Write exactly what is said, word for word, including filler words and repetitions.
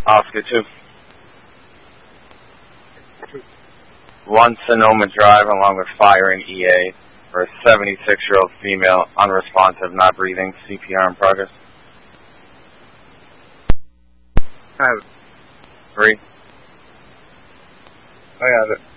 Oscar two. One Sonoma Drive along with fire in E A for a seventy-six-year-old female, unresponsive, not breathing, C P R in progress. I have it. Three. I have it.